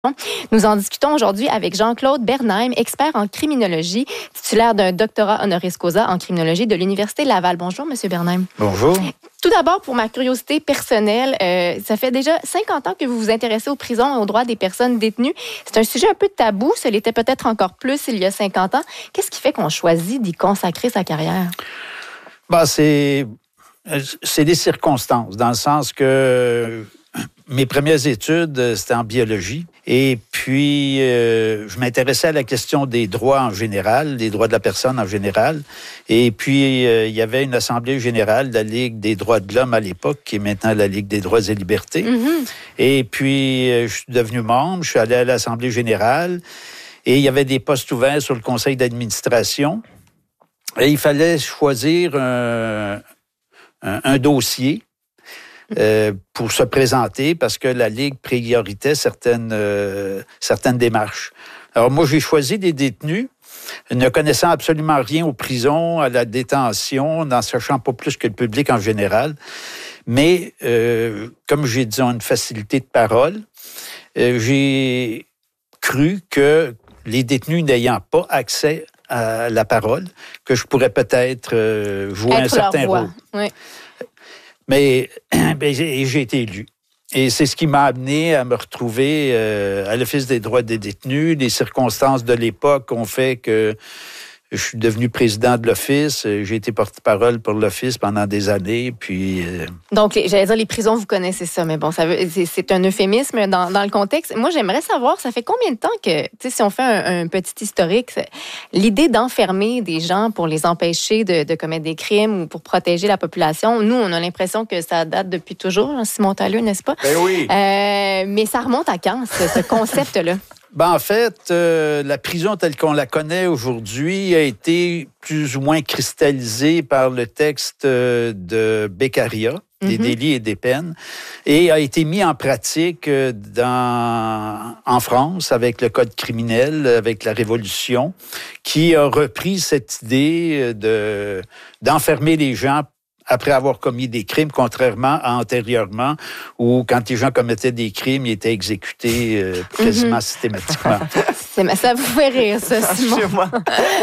Nous en discutons aujourd'hui avec Jean-Claude Bernheim, expert en criminologie, titulaire d'un doctorat honoris causa en criminologie de l'Université Laval. Bonjour, M. Bernheim. Bonjour. Tout d'abord, pour ma curiosité personnelle, ça fait déjà 50 ans que vous vous intéressez aux prisons et aux droits des personnes détenues. C'est un sujet un peu tabou, ça l'était peut-être encore plus il y a 50 ans. Qu'est-ce qui fait qu'on choisit d'y consacrer sa carrière? C'est des circonstances, dans le sens que mes premières études, c'était en biologie. Et puis, je m'intéressais à la question des droits en général, des droits de la personne en général. Et puis, il y avait une assemblée générale de la Ligue des droits de l'homme à l'époque, qui est maintenant la Ligue des droits et libertés. Mm-hmm. Et puis, je suis devenu membre, je suis allé à l'assemblée générale. Et il y avait des postes ouverts sur le conseil d'administration. Et il fallait choisir un dossier pour se présenter parce que la Ligue prioritait certaines démarches. Alors moi, j'ai choisi des détenus ne connaissant absolument rien aux prisons, à la détention, n'en sachant pas plus que le public en général. Mais comme j'ai, disons, une facilité de parole, j'ai cru que les détenus n'ayant pas accès à la parole, que je pourrais peut-être jouer un certain rôle. Oui. Mais j'ai été élu. Et c'est ce qui m'a amené à me retrouver à l'Office des droits des détenus. Les circonstances de l'époque ont fait que je suis devenu président de l'Office. J'ai été porte-parole pour l'Office pendant des années. Puis, Donc, j'allais dire, les prisons, vous connaissez ça, mais bon, c'est un euphémisme dans le contexte. Moi, j'aimerais savoir, ça fait combien de temps que, tu sais, si on fait un petit historique, l'idée d'enfermer des gens pour les empêcher de commettre des crimes ou pour protéger la population, nous, on a l'impression que ça date depuis toujours, Simon Talleux, n'est-ce pas? Ben oui. Mais ça remonte à quand, ce concept-là? En fait, la prison telle qu'on la connaît aujourd'hui a été plus ou moins cristallisée par le texte de Beccaria, des délits et des peines, et a été mis en pratique en France avec le Code criminel, avec la Révolution, qui a repris cette idée d'enfermer les gens après avoir commis des crimes, contrairement à antérieurement, où quand les gens commettaient des crimes, ils étaient exécutés quasiment systématiquement. Ça vous fait rire, ça, Simon? Chez moi.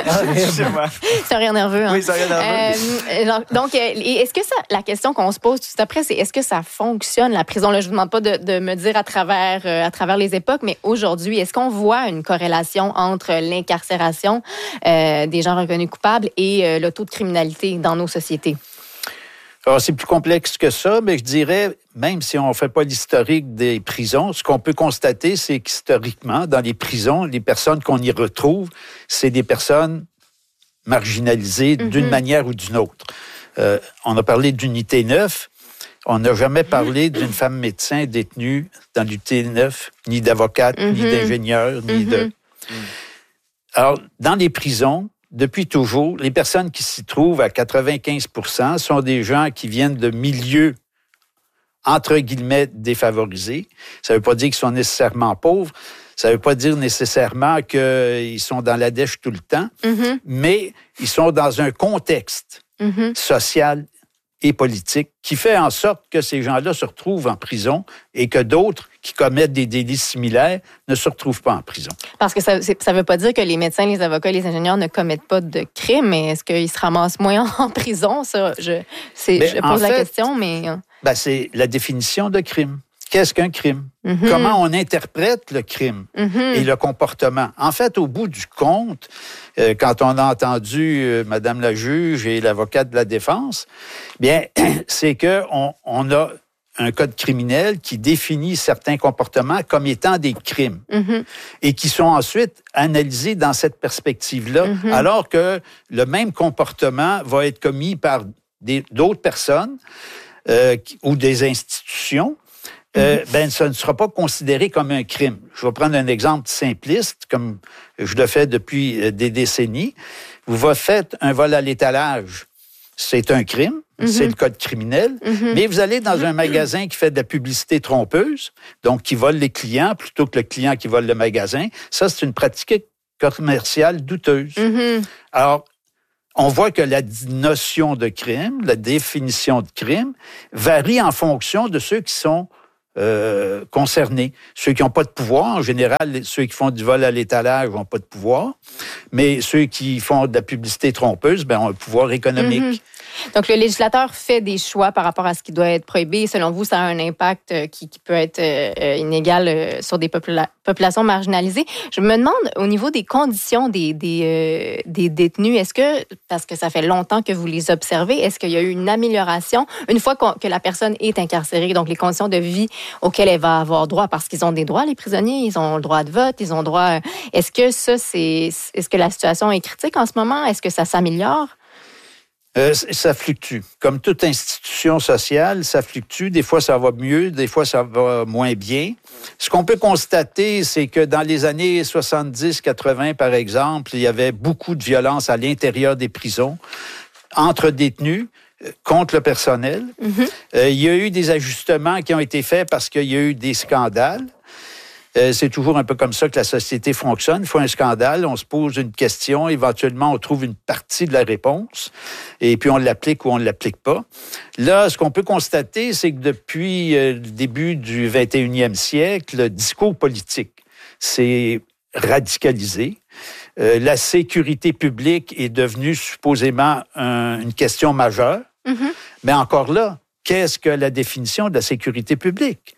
C'est un rire nerveux, hein? Oui, c'est un rire nerveux. Donc, est-ce que la question qu'on se pose tout après, c'est est-ce que ça fonctionne, la prison? Là, je ne vous demande pas de me dire à travers les époques, mais aujourd'hui, est-ce qu'on voit une corrélation entre l'incarcération des gens reconnus coupables et le taux de criminalité dans nos sociétés? Alors, c'est plus complexe que ça, mais je dirais, même si on ne fait pas l'historique des prisons, ce qu'on peut constater, c'est qu'historiquement, dans les prisons, les personnes qu'on y retrouve, c'est des personnes marginalisées d'une manière ou d'une autre. On a parlé d'unité 9. On n'a jamais parlé d'une femme médecin détenue dans l'unité 9, ni d'avocate, ni d'ingénieur, ni de... Alors, dans les prisons, depuis toujours, les personnes qui s'y trouvent à 95% sont des gens qui viennent de milieux, entre guillemets, défavorisés. Ça ne veut pas dire qu'ils sont nécessairement pauvres. Ça ne veut pas dire nécessairement qu'ils sont dans la dèche tout le temps. Mais ils sont dans un contexte social et politique qui fait en sorte que ces gens-là se retrouvent en prison et que d'autres qui commettent des délits similaires ne se retrouvent pas en prison. Parce que ça ne veut pas dire que les médecins, les avocats, les ingénieurs ne commettent pas de crimes, mais est-ce qu'ils se ramassent moins en prison? Ça, je pose la question, mais... c'est la définition de crime. Qu'est-ce qu'un crime? Comment on interprète le crime et le comportement? En fait, au bout du compte, quand on a entendu Madame la juge et l'avocate de la défense, bien, c'est qu'on a un code criminel qui définit certains comportements comme étant des crimes et qui sont ensuite analysés dans cette perspective-là, alors que le même comportement va être commis par d'autres personnes ou des institutions. Ça ne sera pas considéré comme un crime. Je vais prendre un exemple simpliste, comme je le fais depuis des décennies. Vous faites un vol à l'étalage. C'est un crime, c'est le code criminel, mais vous allez dans un magasin qui fait de la publicité trompeuse, donc qui vole les clients plutôt que le client qui vole le magasin. Ça, c'est une pratique commerciale douteuse. Alors, on voit que la notion de crime, la définition de crime, varie en fonction de ceux qui sont concernés. Ceux qui n'ont pas de pouvoir, en général, ceux qui font du vol à l'étalage n'ont pas de pouvoir, mais ceux qui font de la publicité trompeuse, ont un pouvoir économique. Mm-hmm. Donc, le législateur fait des choix par rapport à ce qui doit être prohibé. Selon vous, ça a un impact qui peut être inégal sur des populations marginalisées. Je me demande, au niveau des conditions des détenus, est-ce que, parce que ça fait longtemps que vous les observez, est-ce qu'il y a eu une amélioration une fois que la personne est incarcérée, donc les conditions de vie auxquelles elle va avoir droit, parce qu'ils ont des droits, les prisonniers, ils ont le droit de vote, ils ont droit... Est-ce que est-ce que la situation est critique en ce moment? Est-ce que ça s'améliore? Ça fluctue. Comme toute institution sociale, ça fluctue. Des fois, ça va mieux, des fois, ça va moins bien. Ce qu'on peut constater, c'est que dans les années 70-80, par exemple, il y avait beaucoup de violence à l'intérieur des prisons, entre détenus, contre le personnel. Mm-hmm. Il y a eu des ajustements qui ont été faits parce qu'il y a eu des scandales. C'est toujours un peu comme ça que la société fonctionne. Il faut un scandale, on se pose une question, éventuellement on trouve une partie de la réponse, et puis on l'applique ou on ne l'applique pas. Là, ce qu'on peut constater, c'est que depuis le début du 21e siècle, le discours politique s'est radicalisé. La sécurité publique est devenue supposément une question majeure. Mm-hmm. Mais encore là, qu'est-ce que la définition de la sécurité publique?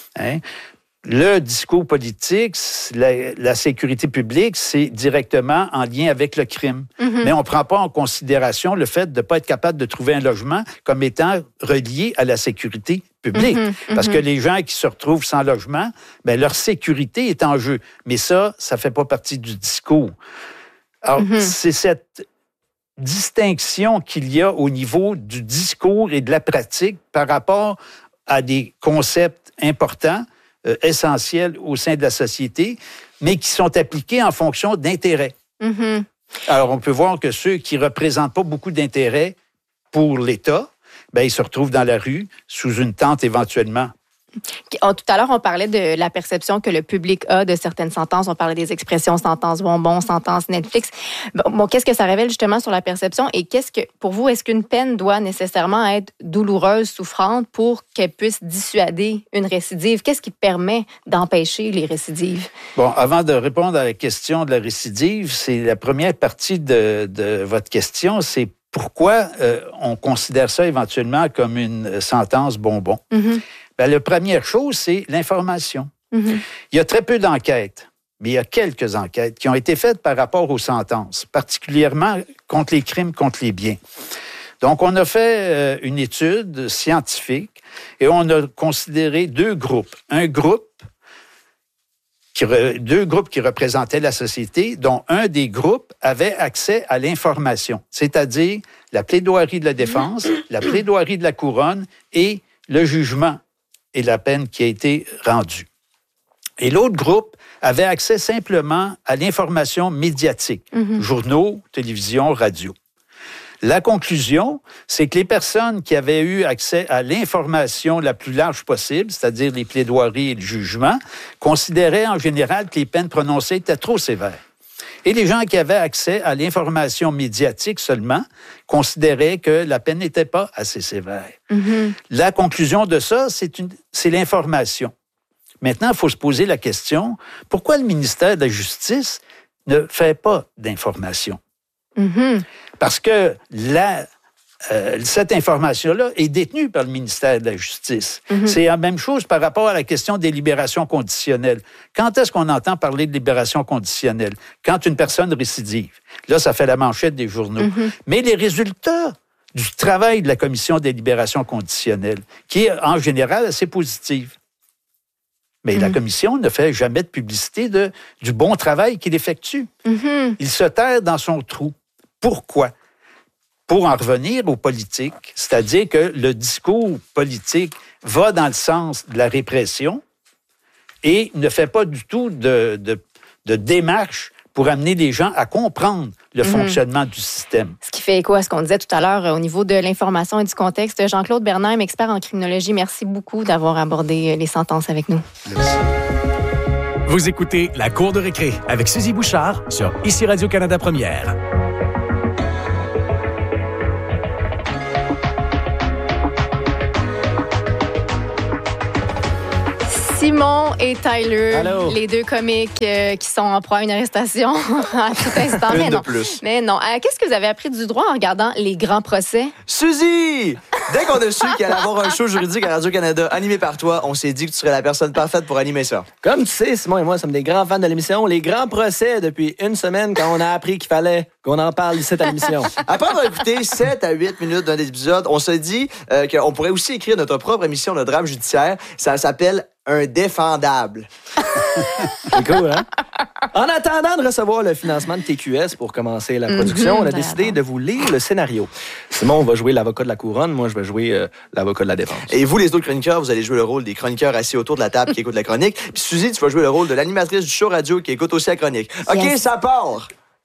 Le discours politique, la sécurité publique, c'est directement en lien avec le crime. Mm-hmm. Mais on ne prend pas en considération le fait de ne pas être capable de trouver un logement comme étant relié à la sécurité publique. Mm-hmm. Parce que les gens qui se retrouvent sans logement, leur sécurité est en jeu. Mais ça ne fait pas partie du discours. Alors, c'est cette distinction qu'il y a au niveau du discours et de la pratique par rapport à des concepts importants, essentiels au sein de la société, mais qui sont appliqués en fonction d'intérêts. Mm-hmm. Alors, on peut voir que ceux qui ne représentent pas beaucoup d'intérêts pour l'État, ils se retrouvent dans la rue, sous une tente éventuellement. Tout à l'heure, on parlait de la perception que le public a de certaines sentences. On parlait des expressions sentence bonbon, sentence Netflix. Bon, qu'est-ce que ça révèle justement sur la perception et pour vous, est-ce qu'une peine doit nécessairement être douloureuse, souffrante pour qu'elle puisse dissuader une récidive? Qu'est-ce qui permet d'empêcher les récidives? Bon, avant de répondre à la question de la récidive, c'est la première partie de votre question, c'est pourquoi on considère ça éventuellement comme une sentence bonbon? Mm-hmm. La première chose, c'est l'information. Mm-hmm. Il y a très peu d'enquêtes, mais il y a quelques enquêtes qui ont été faites par rapport aux sentences, particulièrement contre les crimes contre les biens. Donc, on a fait une étude scientifique et on a considéré deux groupes. Deux groupes qui représentaient la société, dont un des groupes avait accès à l'information, c'est-à-dire la plaidoirie de la défense, la plaidoirie de la couronne et le jugement et la peine qui a été rendue. Et l'autre groupe avait accès simplement à l'information médiatique, journaux, télévision, radio. La conclusion, c'est que les personnes qui avaient eu accès à l'information la plus large possible, c'est-à-dire les plaidoiries et le jugement, considéraient en général que les peines prononcées étaient trop sévères. Et les gens qui avaient accès à l'information médiatique seulement considéraient que la peine n'était pas assez sévère. Mm-hmm. La conclusion de ça, c'est l'information. Maintenant, il faut se poser la question, pourquoi le ministère de la Justice ne fait pas d'information? Mm-hmm. Parce que cette information-là est détenue par le ministère de la Justice. Mm-hmm. C'est la même chose par rapport à la question des libérations conditionnelles. Quand est-ce qu'on entend parler de libération conditionnelle? Quand une personne récidive. Là, ça fait la manchette des journaux. Mm-hmm. Mais les résultats du travail de la Commission des libérations conditionnelles, qui est en général assez positive. Mais la Commission ne fait jamais de publicité du bon travail qu'il effectue. Mm-hmm. Il se terre dans son trou. Pourquoi? Pour en revenir aux politiques, c'est-à-dire que le discours politique va dans le sens de la répression et ne fait pas du tout de démarche pour amener les gens à comprendre le fonctionnement du système. Ce qui fait écho à ce qu'on disait tout à l'heure au niveau de l'information et du contexte. Jean-Claude Bernheim, expert en criminologie, merci beaucoup d'avoir abordé les sentences avec nous. Merci. Vous écoutez La Cour de récré avec Suzy Bouchard sur ICI Radio-Canada Première. Simon et Tyler, Allô. les deux comiques qui sont en proie à une arrestation à tout instant. Une de plus. Mais non. Qu'est-ce que vous avez appris du droit en regardant les grands procès? Suzy! Dès qu'on a su qu'il allait avoir un show juridique à Radio-Canada animé par toi, on s'est dit que tu serais la personne parfaite pour animer ça. Comme tu sais, Simon et moi sommes des grands fans de l'émission Les Grands Procès depuis une semaine quand on a appris qu'il fallait qu'on en parle ici à l'émission. Après avoir écouté 7 à 8 minutes d'un épisode, on s'est dit qu'on pourrait aussi écrire notre propre émission de drame judiciaire. Ça s'appelle Un défendable. C'est cool, hein? En attendant de recevoir le financement de TQS pour commencer la production, on a décidé de vous lire le scénario. Simon va jouer l'avocat de la couronne, moi je vais jouer l'avocat de la défense. Et vous, les autres chroniqueurs, vous allez jouer le rôle des chroniqueurs assis autour de la table qui écoutent la chronique. Puis Suzy, tu vas jouer le rôle de l'animatrice du show radio qui écoute aussi la chronique. OK, Yes. ça part!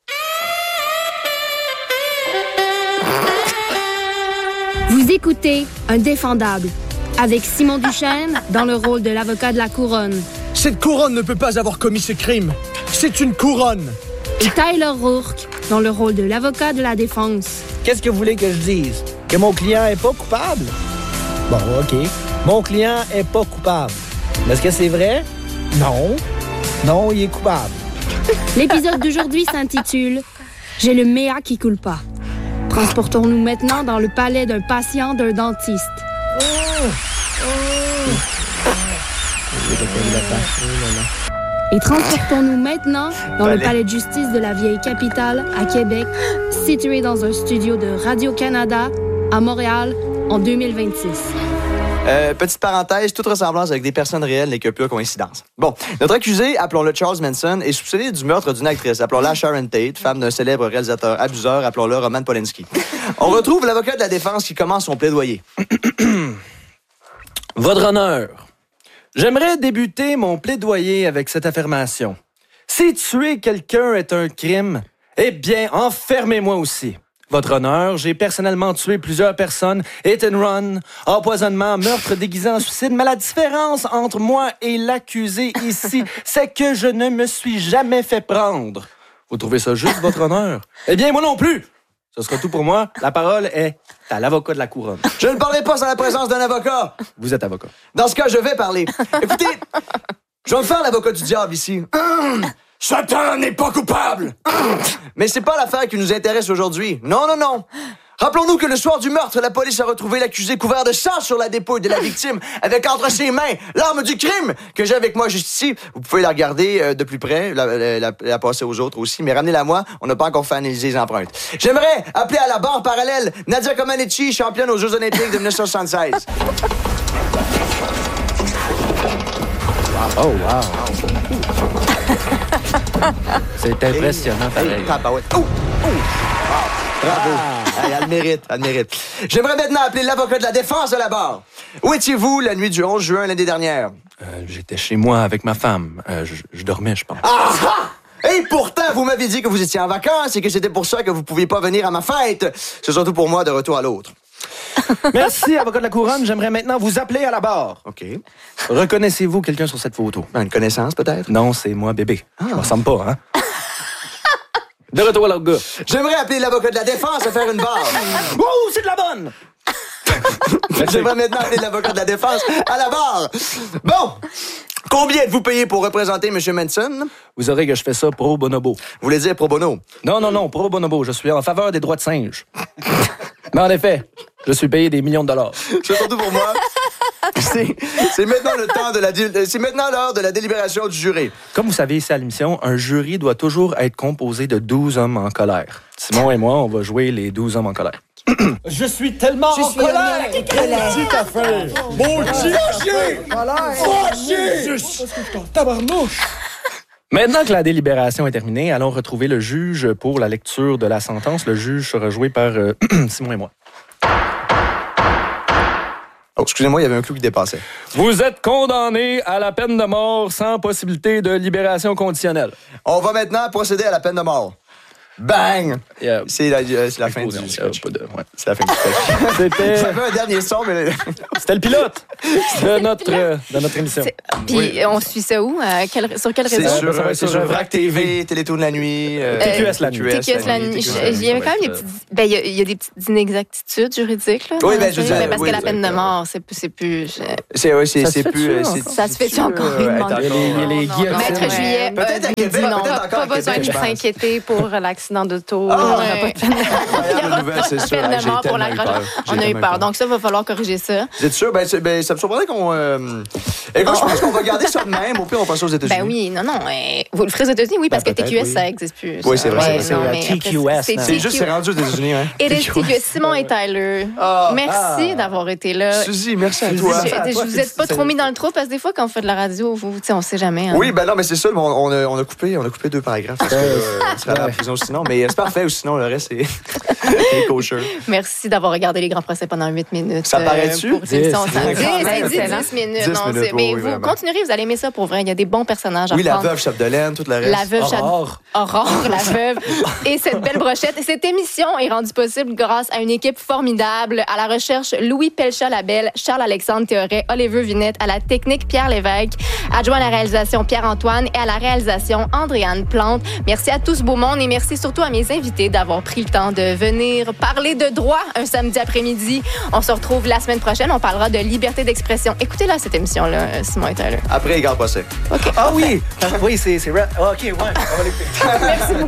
Vous écoutez Un défendable avec Simon Duchesne dans le rôle de l'avocat de la couronne Cette couronne ne peut pas avoir commis ce crime. C'est une couronne. et Tyler Rourke dans le rôle de l'avocat de la défense. Qu'est-ce que vous voulez que je dise? Que mon client est pas coupable? Bon, OK. Mon client est pas coupable. Mais est-ce que c'est vrai? Non. Non, il est coupable. L'épisode d'aujourd'hui s'intitule « J'ai le mea qui culpa ». Transportons-nous maintenant dans le palais d'un patient d'un dentiste. Et transportons-nous maintenant dans le palais de justice de la vieille capitale à Québec, situé dans un studio de Radio-Canada à Montréal en 2026. Petite parenthèse, toute ressemblance avec des personnes réelles n'est que pure coïncidence. Bon, notre accusé, appelons-le Charles Manson, est soupçonné du meurtre d'une actrice. Appelons-la Sharon Tate, femme d'un célèbre réalisateur abuseur. Appelons-le Roman Polanski. On retrouve l'avocat de la défense qui commence son plaidoyer. Votre honneur, j'aimerais débuter mon plaidoyer avec cette affirmation. Si tuer quelqu'un est un crime, eh bien, enfermez-moi aussi. Votre honneur, j'ai personnellement tué plusieurs personnes, hit and run, empoisonnement, meurtre déguisé en suicide, mais la différence entre moi et l'accusé ici, c'est que je ne me suis jamais fait prendre. Vous trouvez ça juste, votre honneur? Eh bien, moi non plus! Ce sera tout pour moi. La parole est à l'avocat de la couronne. Je ne parlerai pas sans la présence d'un avocat. Vous êtes avocat. Dans ce cas, je vais parler. Écoutez, je vais me faire l'avocat du diable ici. Satan n'est pas coupable. Mais c'est pas l'affaire qui nous intéresse aujourd'hui. Non, non, non. Rappelons-nous que le soir du meurtre, la police a retrouvé l'accusé couvert de sang sur la dépouille de la victime, avec entre ses mains l'arme du crime que j'ai avec moi juste ici. Vous pouvez la regarder de plus près, la passer aux autres aussi, mais ramenez-la moi, on n'a pas encore fait analyser les empreintes. J'aimerais appeler à la barre parallèle Nadia Comaneci, championne aux Jeux Olympiques de 1976. Oh, wow. C'est impressionnant, pareil. Bravo. Hey, elle le mérite, elle le mérite. J'aimerais maintenant appeler l'avocat de la défense de la barre. Où étiez-vous la nuit du 11 juin l'année dernière? J'étais chez moi avec ma femme. Je dormais, je pense. Ah! Et pourtant, vous m'avez dit que vous étiez en vacances et que c'était pour ça que vous ne pouviez pas venir à ma fête. C'est surtout pour moi de retour à l'autre. Merci, avocat de la couronne. J'aimerais maintenant vous appeler à la barre. OK. Reconnaissez-vous quelqu'un sur cette photo? Une connaissance, peut-être? Non, c'est moi, bébé. Je me ressemble pas, hein? De retour à l'autre gars. J'aimerais appeler l'avocat de la défense à faire une barre. Oh, c'est de la bonne! J'aimerais maintenant appeler l'avocat de la défense à la barre. Bon. Combien êtes-vous payé pour représenter M. Manson? Vous aurez que je fais ça pro bonobo. Vous voulez dire pro bono? Non, pro bonobo. Je suis en faveur des droits de singe. Mais en effet, je suis payé des millions de dollars. C'est surtout pour moi. C'est maintenant le temps c'est maintenant l'heure de la délibération du jury. Comme vous savez, ici à l'émission, un jury doit toujours être composé de 12 hommes en colère. Simon et moi, on va jouer les 12 hommes en colère. Je suis tellement en colère. Petite affaire. Mon Dieu. Fâché. Qu'est-ce que je t'en tabarnouche? Maintenant que la délibération est terminée, allons retrouver le juge pour la lecture de la sentence. Le juge sera joué par Simon et moi. Oh, excusez-moi, il y avait un clou qui dépassait. Vous êtes condamné à la peine de mort sans possibilité de libération conditionnelle. On va maintenant procéder à la peine de mort. Bang! Yeah. C'est la fin du sketch. C'est la fin du sketch. C'était Ça fait un dernier son, mais... le pilote de notre émission. Puis on suit ça où? Sur quel réseau? C'est sur VRAC TV, Télétoon de la nuit. TQS la nuit. TQS la nuit. Il y a quand même des petites... Ben, il y a des petites inexactitudes juridiques, là. Oui, ben, je veux dire... Parce que la peine de mort, c'est plus... C'est plus... Ça se fait-tu encore? Il y a les guillots. Maître Juillet Peut-être à Québec, non, peut-être encore à Pas besoin de Québec, je pense. s'inquiéter pour l'accident d'auto. Ah, Il y aura ouais. pas de peine. Il y aura nouvelle, c'est sûr. peine de J'ai mort pour tellement la eu grosse. peur. On a eu peur. Donc ça, il va falloir corriger ça. Vous êtes sûr? Ben, ça me surprendrait qu'on... Écoute, je pense qu'on va garder ça de même. Au pire, on passe aux États-Unis. Ben oui, non. Vous le ferez aux États-Unis, oui, parce que peut-être, TQS, oui. ça n'existe plus. Oui, c'est vrai. Ouais, C'est non, mais après, TQS, C'est juste, c'est rendu aux États-Unis, hein? Et les TQS, Simon et Tyler, merci d'avoir été là. Suzy, merci à toi. Je vous êtes pas trop mis dans le trou parce que des fois, quand on fait de la radio, on sait jamais. Hein. Oui, ben non, mais c'est ça. On a coupé 2 paragraphes. Parce que on serait à la prison sinon. Mais c'est parfait, ou sinon, le reste, c'est kosher. Merci d'avoir regardé les grands procès pendant 8 minutes. Ça paraît-tu? Pour cette émission. 10. Ça dit Excellent. 10 minutes. 10 Non, minutes, mais oui, vous vraiment. continuerez, vous allez aimer ça pour vrai. Il y a des bons personnages à Oui, la reprendre. veuve Chapdelaine, tout le reste. La veuve Aurore. Aurore, la veuve. Et cette belle brochette. Et cette émission est rendue possible grâce à une équipe formidable. À la recherche, Louis Pelcha-Labelle, Charles-Alexandre Théoret, Olivier Vinette, à la technique, Pierre Lévesque, adjoint à la réalisation, Pierre-Antoine, et à la réalisation, Andréane Plante. Merci à tout ce beau monde et merci surtout à mes invités d'avoir pris le temps de venir parler de droit un samedi après-midi. On se retrouve la semaine prochaine. On parlera de liberté d'expression. Écoutez-la, cette émission-là, Simon et Tyler. Après les grands procès. Ah oui! Oui, c'est rap. OK, ouais. On va l'écouter. Merci beaucoup.